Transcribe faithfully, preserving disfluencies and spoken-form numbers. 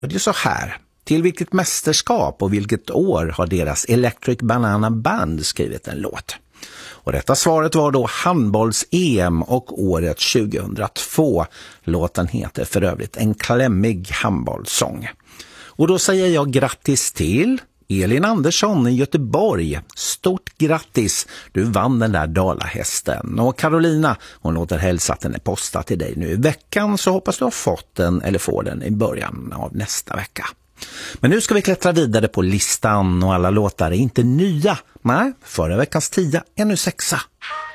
Det är så här. Till vilket mästerskap och vilket år har deras Electric Banana Band skrivit en låt? Och detta svaret var då handbolls-E M och året tjugohundratvå. Låten heter för övrigt En klämmig handbollssång. Och då säger jag grattis till Elin Andersson i Göteborg. Stort grattis, du vann den där dalahästen. Och Carolina, hon låter hälsa att den är postad till dig nu i veckan, så hoppas du har fått den eller får den i början av nästa vecka. Men nu ska vi klättra vidare på listan och alla låtar är inte nya. Nej, förra veckans tia är nu sexa.